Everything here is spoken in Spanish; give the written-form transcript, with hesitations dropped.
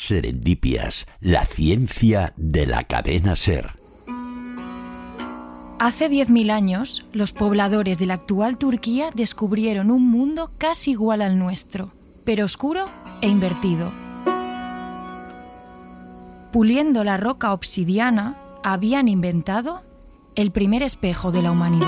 Serendipias, la ciencia de la cadena SER. Hace 10.000 años, los pobladores de la actual Turquía descubrieron un mundo casi igual al nuestro, pero oscuro e invertido. Puliendo la roca obsidiana, habían inventado el primer espejo de la humanidad.